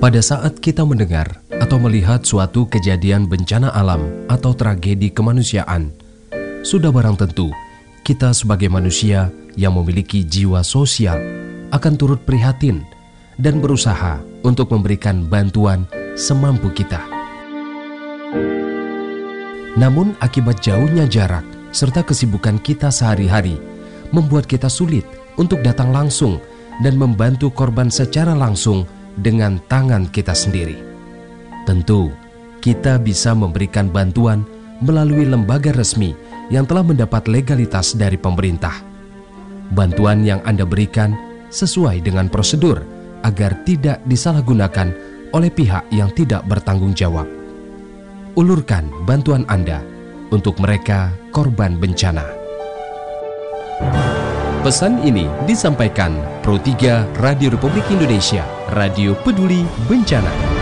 Pada saat kita mendengar atau melihat suatu kejadian bencana alam atau tragedi kemanusiaan, sudah barang tentu kita sebagai manusia yang memiliki jiwa sosial akan turut prihatin dan berusaha untuk memberikan bantuan semampu kita. Namun akibat jauhnya jarak serta kesibukan kita sehari-hari membuat kita sulit untuk datang langsung dan membantu korban secara langsung dengan tangan kita sendiri. Tentu, kita bisa memberikan bantuan melalui lembaga resmi yang telah mendapat legalitas dari pemerintah. Bantuan yang Anda berikan sesuai dengan prosedur agar tidak disalahgunakan oleh pihak yang tidak bertanggung jawab. Ulurkan bantuan Anda untuk mereka korban bencana. Pesan ini disampaikan Pro 3 Radio Republik Indonesia, Radio Peduli Bencana.